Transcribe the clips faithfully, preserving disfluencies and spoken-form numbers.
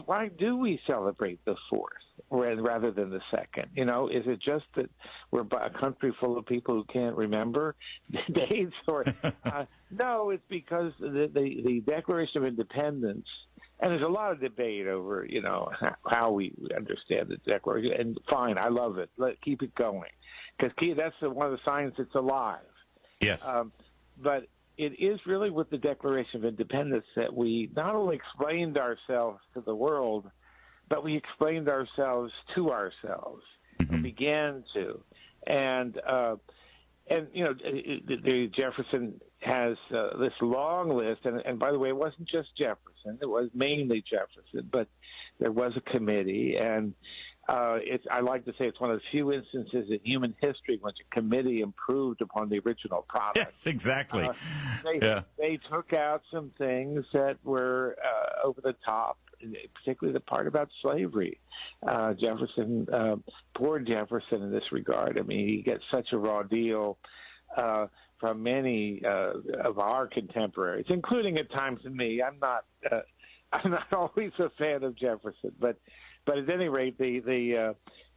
why do we celebrate the fourth rather than the second? You know, is it just that we're a country full of people who can't remember dates? Or uh, no, it's because the, the the Declaration of Independence. And there's a lot of debate over, you know, how we understand the Declaration. And fine, I love it. Let keep it going, because that's one of the signs it's alive. Yes. Um, but it is really with the Declaration of Independence that we not only explained ourselves to the world, but we explained ourselves to ourselves. Mm-hmm. We began to, and uh, and you know, the, the Jefferson has uh, this long list, and, and by the way, it wasn't just Jefferson; it was mainly Jefferson, but there was a committee, and uh, it's I like to say it's one of the few instances in human history in which a committee improved upon the original product. Yes, exactly. Uh, they, yeah. they took out some things that were uh, over the top, particularly the part about slavery. Uh, Jefferson, uh, poor Jefferson in this regard. I mean, he gets such a raw deal uh, from many uh, of our contemporaries, including at times me. I'm not, uh, I'm not always a fan of Jefferson, but, but at any rate, the the uh,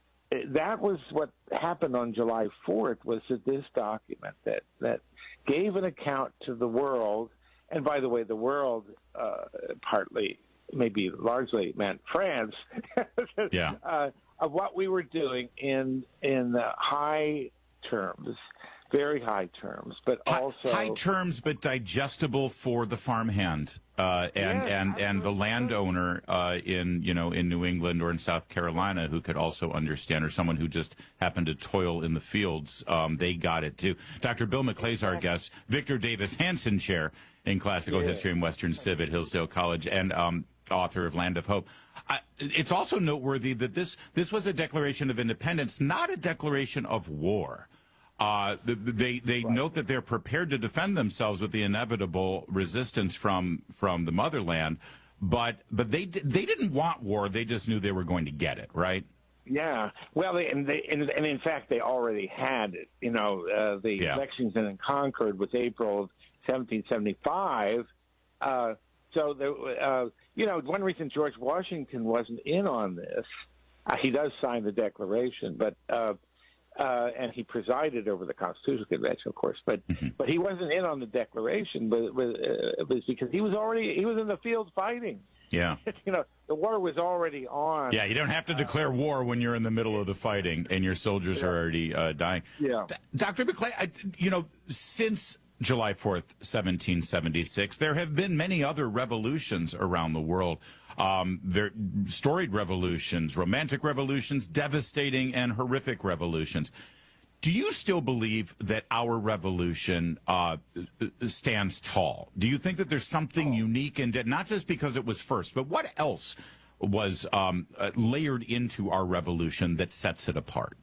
that was what happened on July fourth. Was that this document that that gave an account to the world, and by the way, the world uh, partly. Maybe largely meant France, yeah. uh, of what we were doing in in uh, high terms, very high terms, but also high terms, but digestible for the farmhand uh, and yeah, and and the landowner uh, in you know in New England or in South Carolina who could also understand, or someone who just happened to toil in the fields. Um, they got it too. Doctor Bill McClay is our guest. Victor Davis Hanson Chair in Classical yeah. History and Western Civ at Hillsdale College, and um, author of Land of Hope. I, it's also noteworthy that this this was a Declaration of Independence, not a declaration of war. Uh, they they right. note that they're prepared to defend themselves with the inevitable resistance from from the motherland, but but they they didn't want war. They just knew they were going to get it, right? Yeah. Well, they, and, they, and, and in fact, they already had it. You know, uh, the yeah. Lexington and Concord was April of seventeen seventy-five. Uh, so there, uh, you know, one reason George Washington wasn't in on this, uh, he does sign the Declaration, but. Uh, Uh, and he presided over the Constitutional Convention, of course, but mm-hmm. but he wasn't in on the Declaration, but, but uh, it was because he was already he was in the field fighting. Yeah, you know, the war was already on. Yeah, you don't have to declare uh, war when you're in the middle of the fighting and your soldiers yeah. are already uh, dying. Yeah, D- Doctor McClay, I, you know, since July fourth, seventeen seventy-six, there have been many other revolutions around the world. Um, there, storied revolutions, romantic revolutions, devastating and horrific revolutions. Do you still believe that our revolution uh, stands tall? Do you think that there's something oh. unique in it, not just because it was first, but what else was um, uh, layered into our revolution that sets it apart?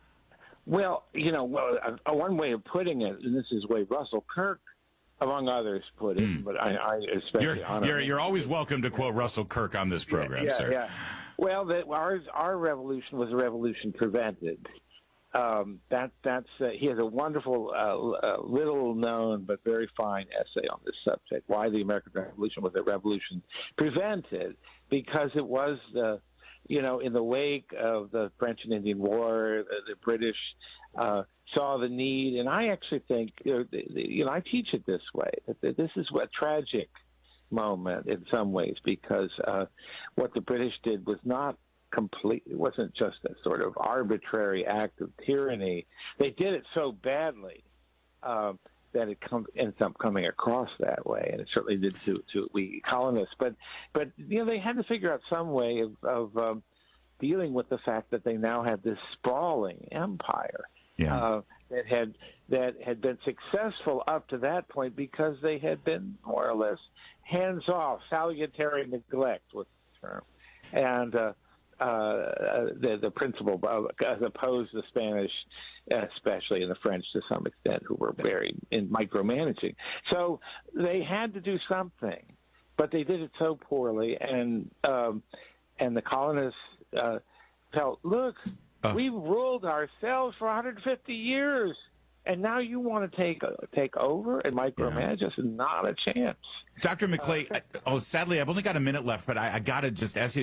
Well, you know, well, uh, one way of putting it, and this is the way Russell Kirk, among others, put it, mm. but I, I especially you're, honor you're, you're always welcome to quote Russell Kirk on this program, yeah, yeah, sir. Yeah. Well, the, our our revolution was a revolution prevented. Um, that that's uh, he has a wonderful, uh, uh, little known but very fine essay on this subject. Why the American Revolution was a revolution prevented, because it was, uh, you know, in the wake of the French and Indian War, the, the British. Uh, saw the need, and I actually think, you know, the, the, you know, I teach it this way, that this is a tragic moment in some ways, because uh, what the British did was not complete, it wasn't just a sort of arbitrary act of tyranny. They did it so badly um, that it come, ends up coming across that way, and it certainly did to, to we colonists. But, but, you know, they had to figure out some way of, of um, dealing with the fact that they now had this sprawling empire. Yeah. Uh, that had that had been successful up to that point because they had been more or less hands off, salutary neglect was the term, and uh, uh, the the principle of, as opposed to the Spanish, especially and the French to some extent, who were very in micromanaging. So they had to do something, but they did it so poorly, and um, and the colonists uh, felt, look. Uh, we ruled ourselves for one hundred fifty years, and now you want to take uh, take over and micromanage yeah. us? Not a chance. Doctor McClay, uh, oh, sadly, I've only got a minute left, but I, I got to just ask you.